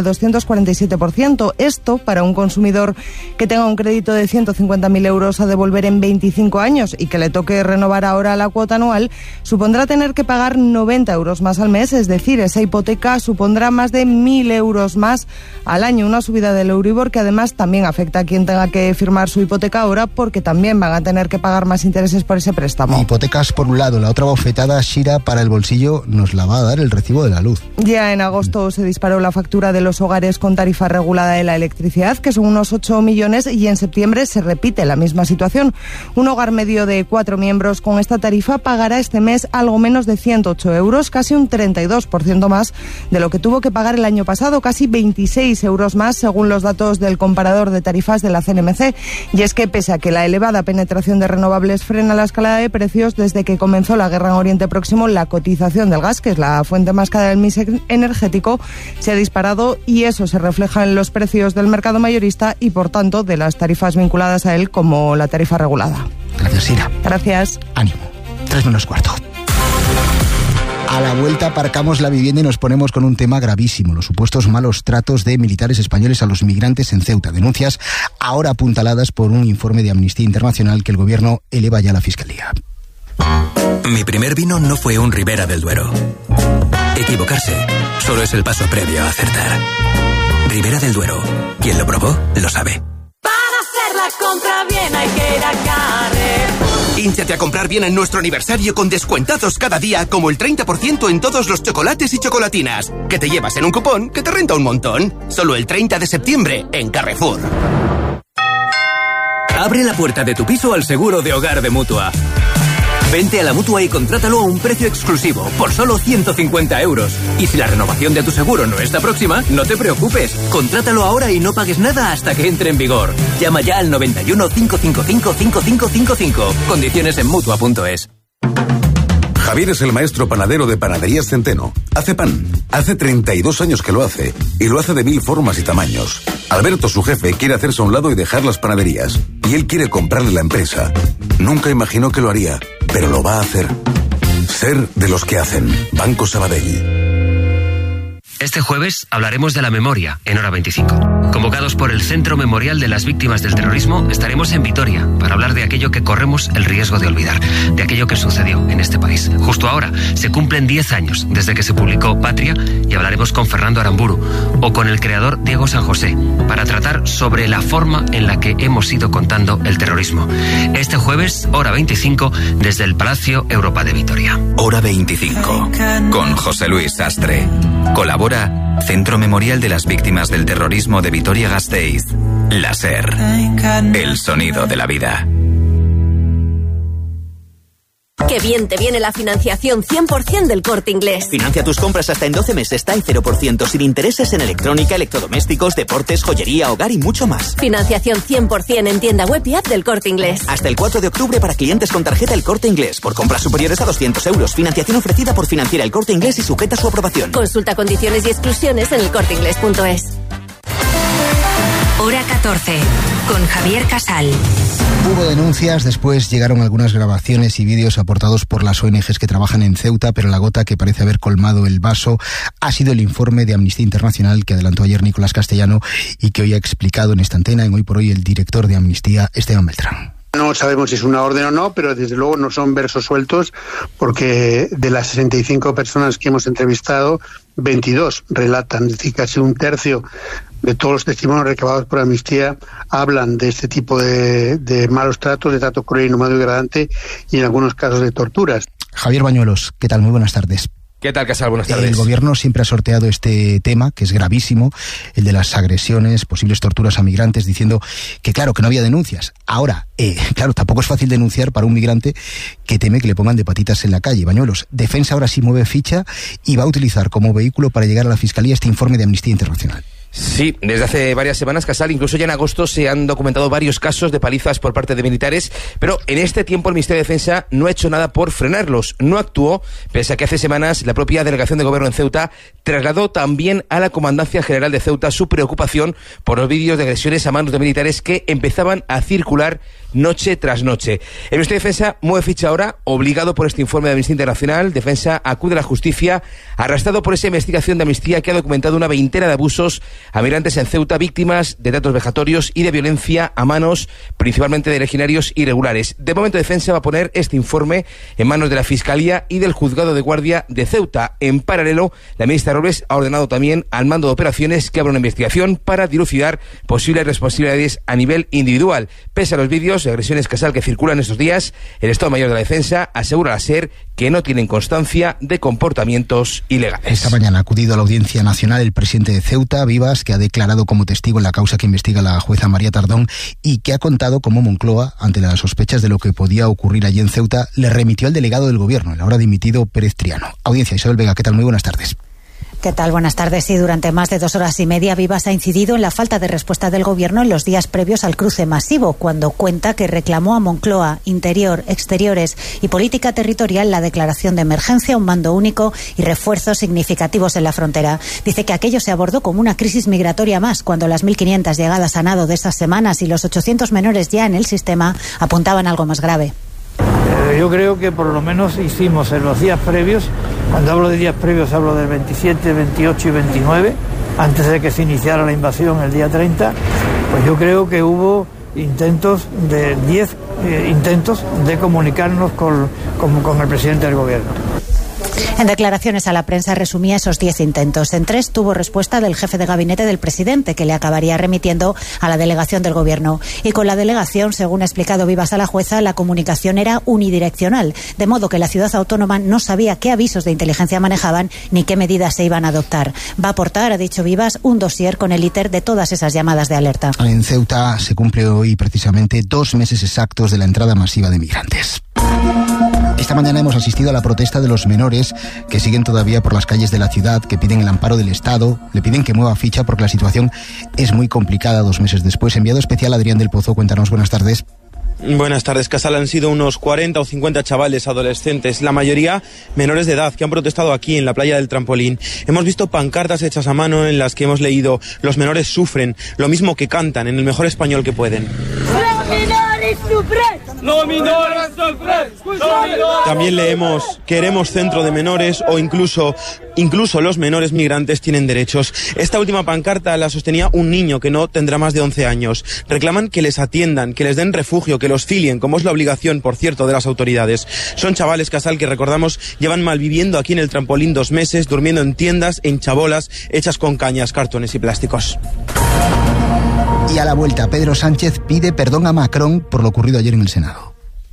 3,247%. Esto para un consumidor que tenga un crédito de 150.000 euros a devolver en 25 años y que le toque renovar ahora la cuota anual, supondrá tener que pagar 90 euros más al mes, es decir, esa hipoteca supondrá más de 1.000 euros más al año, una subida del Euribor que además también afecta a quien tenga que firmar su hipoteca ahora porque también van a tener que pagar más intereses por ese préstamo. Hipotecas por un lado, la otra bofetada, Shira, para el bolsillo nos la va a dar el recibo de la luz. Ya en agosto se disparó la factura de los hogares con tarifa regulada de la electricidad, que son unos 8 millones, y en septiembre se repite la misma situación. Un hogar medio de 4 miembros con esta tarifa pagará este mes algo menos de 108 euros, casi un 32% más de lo que tuvo que pagar el año pasado, casi 26 euros más según los datos del comparador de tarifas de la CNMC. Y es que pese a que la elevada penetración de renovables frena la escalada de precios, desde que comenzó la guerra en Oriente Próximo, la cotización del gas, que es la fuente más cara del mix energético, se ha disparado y eso se refleja en los precios del mercado mayorista y por tanto de las tarifas vinculadas a él, como la tarifa regulada. Gracias, Sira. Gracias. Ánimo. 3:45. A la vuelta aparcamos la vivienda y nos ponemos con un tema gravísimo, los supuestos malos tratos de militares españoles a los migrantes en Ceuta. Denuncias ahora apuntaladas por un informe de Amnistía Internacional que el gobierno eleva ya a la Fiscalía. Mi primer vino no fue un Ribera del Duero. Equivocarse solo es el paso previo a acertar. Ribera del Duero. Quien lo probó, lo sabe. Para hacer la compra bien hay que ir a Carrefour. Hínchate a comprar bien en nuestro aniversario con descuentazos cada día, como el 30% en todos los chocolates y chocolatinas, que te llevas en un cupón que te renta un montón. Solo el 30 de septiembre en Carrefour. Abre la puerta de tu piso al seguro de hogar de Mutua. Vente a la Mutua y contrátalo a un precio exclusivo, por solo 150 euros. Y si la renovación de tu seguro no está próxima, no te preocupes. Contrátalo ahora y no pagues nada hasta que entre en vigor. Llama ya al 91 555 5555. Condiciones en Mutua.es. Javier es el maestro panadero de Panaderías Centeno. Hace pan. Hace 32 años que lo hace. Y lo hace de 1000 formas y tamaños. Alberto, su jefe, quiere hacerse a un lado y dejar las panaderías. Y él quiere comprarle la empresa. Nunca imaginó que lo haría, pero lo va a hacer. Ser de los que hacen. Banco Sabadell. Este jueves hablaremos de la memoria en Hora 25. Convocados por el Centro Memorial de las Víctimas del Terrorismo, estaremos en Vitoria para hablar de aquello que corremos el riesgo de olvidar, de aquello que sucedió en este país. Justo ahora se cumplen 10 años desde que se publicó Patria y hablaremos con Fernando Aramburu o con el creador Diego San José para tratar sobre la forma en la que hemos ido contando el terrorismo. Este jueves, hora 25, desde el Palacio Europa de Vitoria. Hora 25, con José Luis Sastre. Colabora Centro Memorial de las Víctimas del Terrorismo de Vitoria-Gasteiz. La SER, el sonido de la vida. Qué bien te viene la financiación 100% del Corte Inglés. Financia tus compras hasta en 12 meses, está en 0%, sin intereses en electrónica, electrodomésticos, deportes, joyería, hogar y mucho más. Financiación 100% en tienda web y app del Corte Inglés. Hasta el 4 de octubre para clientes con tarjeta El Corte Inglés. Por compras superiores a 200 euros. Financiación ofrecida por Financiera El Corte Inglés y sujeta a su aprobación. Consulta condiciones y exclusiones en elcorteinglés.es. Hora 14, con Javier Casal. Hubo denuncias, después llegaron algunas grabaciones y vídeos aportados por las ONGs que trabajan en Ceuta, pero la gota que parece haber colmado el vaso ha sido el informe de Amnistía Internacional que adelantó ayer Nicolás Castellano y que hoy ha explicado en esta antena, en Hoy por Hoy, el director de Amnistía, Esteban Beltrán. No sabemos si es una orden o no, pero desde luego no son versos sueltos, porque de las 65 personas que hemos entrevistado, 22 relatan, es decir, casi un tercio de todos los testimonios recabados por Amnistía hablan de este tipo de malos tratos, de trato cruel, inhumano y degradante, y en algunos casos de torturas. Javier Bañuelos, ¿qué tal? Muy buenas tardes. ¿Qué tal, Casal? Buenas tardes. El gobierno siempre ha sorteado este tema, que es gravísimo, el de las agresiones, posibles torturas a migrantes, diciendo que claro, que no había denuncias. Ahora, claro, tampoco es fácil denunciar para un migrante que teme que le pongan de patitas en la calle. Bañuelos, Defensa ahora sí mueve ficha y va a utilizar como vehículo para llegar a la Fiscalía este informe de Amnistía Internacional. Sí, desde hace varias semanas, Casal, incluso ya en agosto se han documentado varios casos de palizas por parte de militares, pero en este tiempo el Ministerio de Defensa no ha hecho nada por frenarlos, no actuó, pese a que hace semanas la propia Delegación de Gobierno en Ceuta trasladó también a la Comandancia General de Ceuta su preocupación por los vídeos de agresiones a manos de militares que empezaban a circular noche tras noche. El Ministerio de Defensa mueve ficha ahora, obligado por este informe de Amnistía Internacional. Defensa acude a la justicia, arrastrado por esa investigación de Amnistía que ha documentado una veintena de abusos a migrantes en Ceuta, víctimas de tratos vejatorios y de violencia a manos principalmente de legionarios irregulares. De momento, Defensa va a poner este informe en manos de la Fiscalía y del Juzgado de Guardia de Ceuta. En paralelo, la ministra Robles ha ordenado también al mando de operaciones que abra una investigación para dilucidar posibles responsabilidades a nivel individual. Pese a los vídeos de agresiones, Casal, que circulan estos días, el Estado Mayor de la Defensa asegura a la SER que no tienen constancia de comportamientos ilegales. Esta mañana ha acudido a la Audiencia Nacional el presidente de Ceuta, Vivas, que ha declarado como testigo en la causa que investiga la jueza María Tardón y que ha contado cómo Moncloa, ante las sospechas de lo que podía ocurrir allí en Ceuta, le remitió al delegado del gobierno, el ahora dimitido Pérez Triano. Audiencia, Isabel Vega, ¿qué tal? Muy buenas tardes. ¿Qué tal? Buenas tardes. Sí, durante más de 2 horas y media, Vivas ha incidido en la falta de respuesta del Gobierno en los días previos al cruce masivo, cuando cuenta que reclamó a Moncloa, Interior, Exteriores y Política Territorial la declaración de emergencia, un mando único y refuerzos significativos en la frontera. Dice que aquello se abordó como una crisis migratoria más, cuando las 1.500 llegadas a nado de esas semanas y los 800 menores ya en el sistema apuntaban a algo más grave. Yo creo que por lo menos hicimos en los días previos, cuando hablo de días previos hablo del 27, 28 y 29, antes de que se iniciara la invasión el día 30, pues yo creo que hubo intentos de 10 intentos de comunicarnos con el presidente del gobierno. En declaraciones a la prensa resumía esos 10 intentos. En 3 tuvo respuesta del jefe de gabinete del presidente, que le acabaría remitiendo a la delegación del gobierno. Y con la delegación, según ha explicado Vivas a la jueza, la comunicación era unidireccional, de modo que la ciudad autónoma no sabía qué avisos de inteligencia manejaban ni qué medidas se iban a adoptar. Va a aportar, ha dicho Vivas, un dossier con el íter de todas esas llamadas de alerta. En Ceuta se cumple hoy precisamente 2 meses exactos de la entrada masiva de migrantes. Esta mañana hemos asistido a la protesta de los menores que siguen todavía por las calles de la ciudad, que piden el amparo del Estado, le piden que mueva ficha porque la situación es muy complicada 2 meses después. Enviado especial Adrián del Pozo, cuéntanos, buenas tardes. Buenas tardes, Casal. Han sido unos 40 o 50 chavales adolescentes, la mayoría menores de edad, que han protestado aquí en la playa del Trampolín. Hemos visto pancartas hechas a mano en las que hemos leído: los menores sufren, lo mismo que cantan, en el mejor español que pueden. ¡Los menores También leemos, queremos centro de menores o incluso los menores migrantes tienen derechos. Esta última pancarta la sostenía un niño que no tendrá más de 11 años. Reclaman que les atiendan, que les den refugio, que los filien, como es la obligación, por cierto, de las autoridades. Son chavales, Casal, que recordamos llevan malviviendo aquí en el trampolín 2 meses, durmiendo en tiendas, en chabolas, hechas con cañas, cartones y plásticos. Y a la vuelta, Pedro Sánchez pide perdón a Macron por lo ocurrido ayer en el Senado.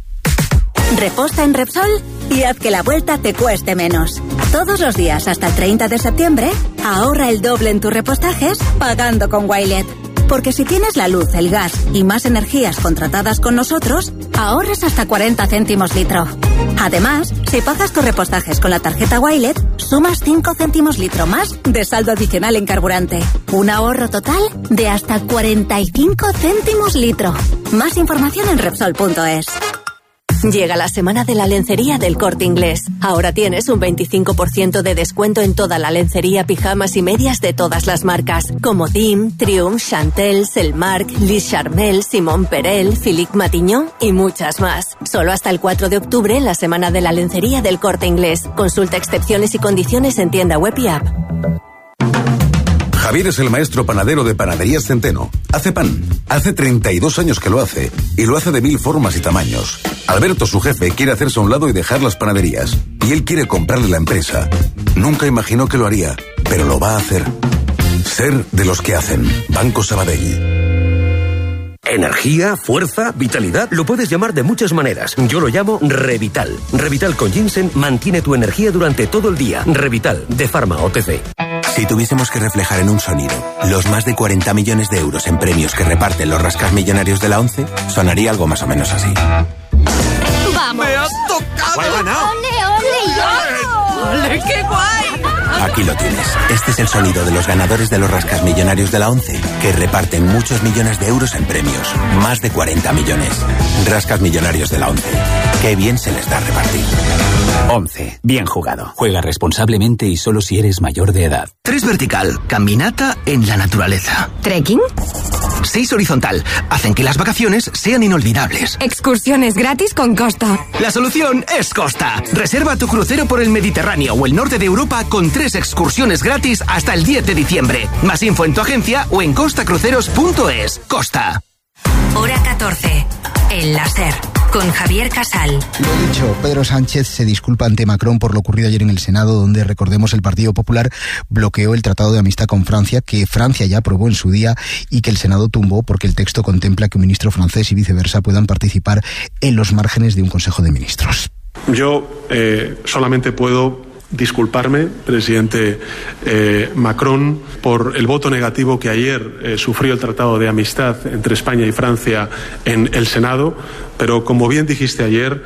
Reposta en Repsol y haz que la vuelta te cueste menos. Todos los días hasta el 30 de septiembre, ahorra el doble en tus repostajes pagando con Wilet. Porque si tienes la luz, el gas y más energías contratadas con nosotros, ahorras hasta 40 céntimos litro. Además, si pagas tus repostajes con la tarjeta Wilet, sumas 5 céntimos litro más de saldo adicional en carburante. Un ahorro total de hasta 45 céntimos litro. Más información en Repsol.es. Llega la semana de la lencería del Corte Inglés. Ahora tienes un 25% de descuento en toda la lencería, pijamas y medias de todas las marcas, como Dim, Triumph, Chantel, Selmark, Lis Charmel, Simon Perel, Philippe Matignon y muchas más. Solo hasta el 4 de octubre, la semana de la lencería del Corte Inglés. Consulta excepciones y condiciones en tienda web y app. Javier es el maestro panadero de Panaderías Centeno. Hace pan. Hace 32 años que lo hace. Y lo hace de 1000 formas y tamaños. Alberto, su jefe, quiere hacerse a un lado y dejar las panaderías. Y él quiere comprarle la empresa. Nunca imaginó que lo haría, pero lo va a hacer. Ser de los que hacen. Banco Sabadell. Energía, fuerza, vitalidad, lo puedes llamar de muchas maneras. Yo lo llamo Revital. Revital con ginseng mantiene tu energía durante todo el día. Revital, de Pharma OTC. Si tuviésemos que reflejar en un sonido los más de 40 millones de euros en premios que reparten los rascas millonarios de la ONCE, sonaría algo más o menos así. ¡Vamos! ¡Me has tocado! ¿Cuál ha ganado? ¡Ole, ole! ¡Ole, qué guay! Aquí lo tienes. Este es el sonido de los ganadores de los rascas millonarios de la ONCE, que reparten muchos millones de euros en premios. Más de 40 millones. Rascas millonarios de la ONCE. Qué bien se les da repartir. ONCE. Bien jugado. Juega responsablemente y solo si eres mayor de edad. 3 vertical. Caminata en la naturaleza. ¿Trekking? 6 horizontal. Hacen que las vacaciones sean inolvidables. Excursiones gratis con Costa. La solución es Costa. Reserva tu crucero por el Mediterráneo o el norte de Europa con 3 excursiones gratis hasta el 10 de diciembre. Más info en tu agencia o en costacruceros.es. Costa. Hora 14. El láser. Con Javier Casal. Lo dicho, Pedro Sánchez se disculpa ante Macron por lo ocurrido ayer en el Senado, donde, recordemos, el Partido Popular bloqueó el Tratado de Amistad con Francia, que Francia ya aprobó en su día y que el Senado tumbó porque el texto contempla que un ministro francés y viceversa puedan participar en los márgenes de un Consejo de Ministros. Yo solamente puedo disculparme, presidente Macron, por el voto negativo que ayer sufrió el Tratado de Amistad entre España y Francia en el Senado, pero como bien dijiste ayer,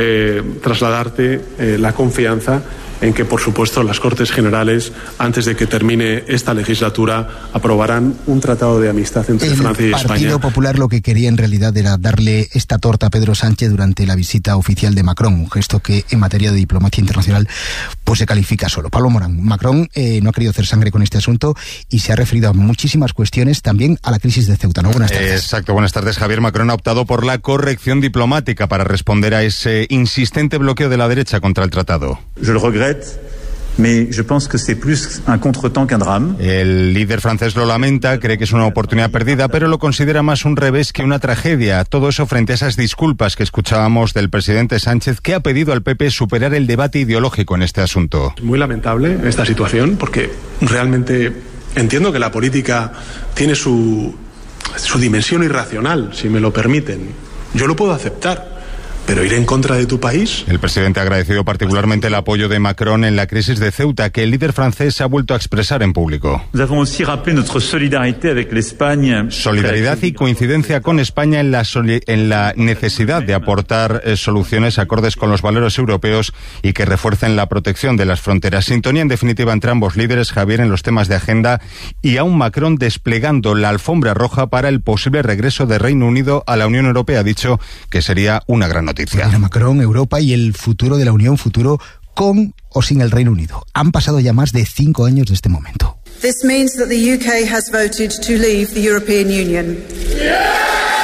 trasladarte la confianza en que, por supuesto, las Cortes Generales, antes de que termine esta legislatura, aprobarán un tratado de amistad entre Francia y España. El Partido Popular lo que quería en realidad era darle esta torta a Pedro Sánchez durante la visita oficial de Macron, un gesto que en materia de diplomacia internacional pues se califica solo. Pablo Morán, Macron no ha querido hacer sangre con este asunto y se ha referido a muchísimas cuestiones, también a la crisis de Ceuta, ¿no? Buenas tardes. Exacto, buenas tardes, Javier. Macron ha optado por la corrección diplomática para responder a ese insistente bloqueo de la derecha contra el tratado. Je le regrette. Mais je pense que c'est plus un contretemps qu'un drame. El líder francés lo lamenta, cree que es una oportunidad perdida, pero lo considera más un revés que una tragedia. Todo eso frente a esas disculpas que escuchábamos del presidente Sánchez, que ha pedido al PP superar el debate ideológico en este asunto. Muy lamentable esta situación, porque realmente entiendo que la política tiene su dimensión irracional, si me lo permiten. Yo lo puedo aceptar. ¿Pero ir en contra de tu país? El presidente ha agradecido particularmente el apoyo de Macron en la crisis de Ceuta, que el líder francés ha vuelto a expresar en público. Solidaridad y coincidencia con España en la necesidad de aportar soluciones acordes con los valores europeos y que refuercen la protección de las fronteras. Sintonía, en definitiva, entre ambos líderes, Javier, en los temas de agenda, y a un Macron desplegando la alfombra roja para el posible regreso de Reino Unido a la Unión Europea. Ha dicho que sería una gran noticia. Macron, Europa y el futuro de la Unión, futuro con o sin el Reino Unido. Han pasado ya más de 5 años de este momento. This means that the UK has voted to leave the European Union.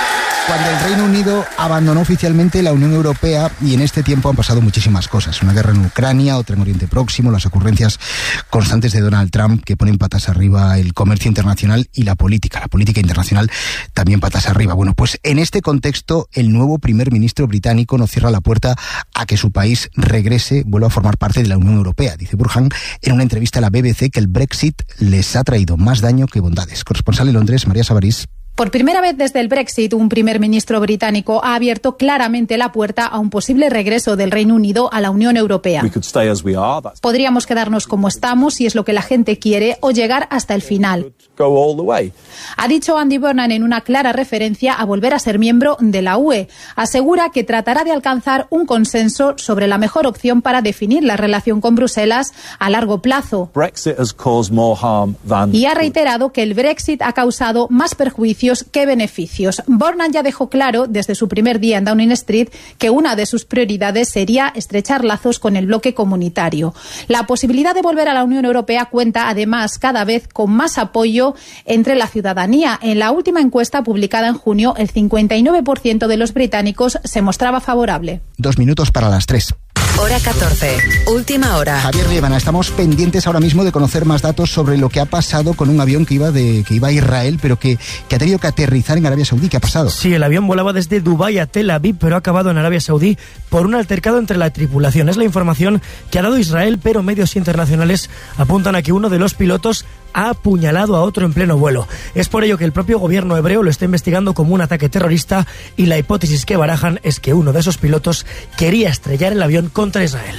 Cuando el Reino Unido abandonó oficialmente la Unión Europea, y en este tiempo han pasado muchísimas cosas. Una guerra en Ucrania, otra en Oriente Próximo, las ocurrencias constantes de Donald Trump que ponen patas arriba el comercio internacional y la política internacional también patas arriba. Bueno, pues en este contexto el nuevo primer ministro británico no cierra la puerta a que su país vuelva a formar parte de la Unión Europea. Dice Burhan en una entrevista a la BBC que el Brexit les ha traído más daño que bondades. Corresponsal en Londres, María Sabarís. Por primera vez desde el Brexit, un primer ministro británico ha abierto claramente la puerta a un posible regreso del Reino Unido a la Unión Europea. Podríamos quedarnos como estamos, si es lo que la gente quiere, o llegar hasta el final. Ha dicho Andy Burnham en una clara referencia a volver a ser miembro de la UE. Asegura que tratará de alcanzar un consenso sobre la mejor opción para definir la relación con Bruselas a largo plazo. Y ha reiterado que el Brexit ha causado más perjuicios que beneficios. Burnham ya dejó claro desde su primer día en Downing Street que una de sus prioridades sería estrechar lazos con el bloque comunitario. La posibilidad de volver a la Unión Europea cuenta además cada vez con más apoyo entre la ciudadanía. En la última encuesta publicada en junio, el 59% de los británicos se mostraba favorable. 2 minutos para las 3. Hora 14, última hora. Javier Líbana, estamos pendientes ahora mismo de conocer más datos sobre lo que ha pasado con un avión que iba a Israel, pero que ha tenido que aterrizar en Arabia Saudí. ¿Qué ha pasado? Sí, el avión volaba desde Dubái a Tel Aviv, pero ha acabado en Arabia Saudí por un altercado entre la tripulación. Es la información que ha dado Israel, pero medios internacionales apuntan a que uno de los pilotos ha apuñalado a otro en pleno vuelo. Es por ello que el propio gobierno hebreo lo está investigando como un ataque terrorista, y la hipótesis que barajan es que uno de esos pilotos quería estrellar el avión contra Israel.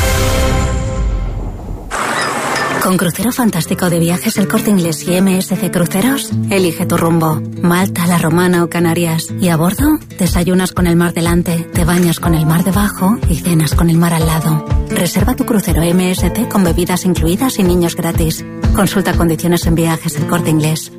Con Crucero Fantástico de Viajes El Corte Inglés y MSC Cruceros, elige tu rumbo. Malta, La Romana o Canarias. Y a bordo, desayunas con el mar delante, te bañas con el mar debajo y cenas con el mar al lado. Reserva tu crucero MSC con bebidas incluidas y niños gratis. Consulta condiciones en Viajes El Corte Inglés.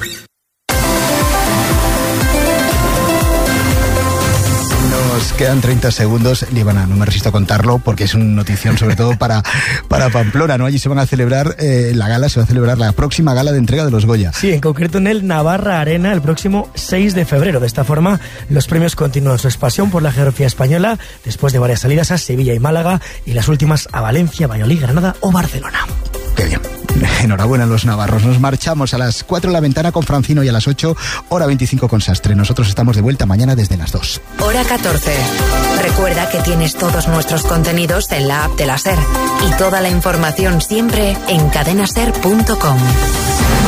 Nos quedan 30 segundos. Líbana, no me resisto a contarlo porque es una notición sobre todo para Pamplona, ¿no? Allí se van a celebrar se va a celebrar la próxima gala de entrega de los Goya. Sí, en concreto en el Navarra Arena el próximo 6 de febrero. De esta forma, los premios continúan su expansión por la geografía española después de varias salidas a Sevilla y Málaga, y las últimas a Valencia, Valladolid, Granada o Barcelona. Qué bien. Enhorabuena a los navarros. Nos marchamos a las 4 en La Ventana con Francino y a las 8, hora 25 con Sastre. Nosotros estamos de vuelta mañana desde las 2. Hora 14. Recuerda que tienes todos nuestros contenidos en la app de la SER y toda la información siempre en cadenaser.com.